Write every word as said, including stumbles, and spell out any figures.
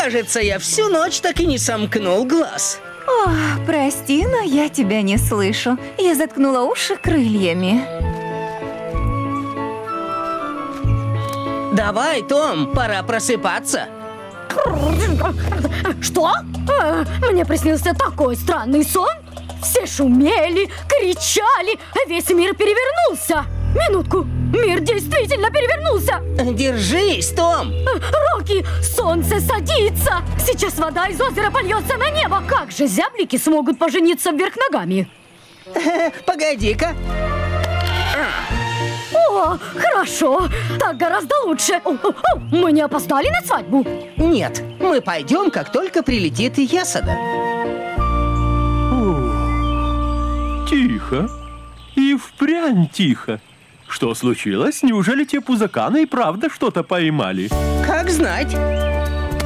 Кажется, я всю ночь так и не сомкнул глаз. О, прости, но я тебя не слышу. Я заткнула уши крыльями. Давай, Том, пора просыпаться. Что? А, мне приснился такой странный сон. Все шумели, кричали, а весь мир перевернулся. Минутку, мир действительно перевернулся. Держись, Том. Рокки, солнце садится. Сейчас вода из озера польется на небо. Как же зяблики смогут пожениться вверх ногами? Погоди-ка. О, хорошо, так гораздо лучше. О, о, о, мы не опоздали на свадьбу? Нет, мы пойдем, как только прилетит Ясода. Тихо. И впрямь тихо. Что случилось? Неужели те пузаканы и правда что-то поймали? Как знать.